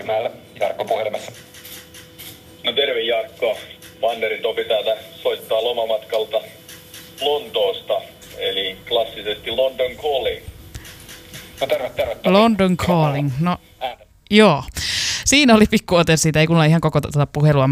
Käärimäellä. Jarkko puhelimessa. No terve Jarkko. Mannerin Topi täältä soittaa lomamatkalta Lontoosta, eli klassisesti London Calling. No terve. London Calling, no joo. Siinä oli pikku ote siitä, ei kuulla ihan koko tätä puhelua.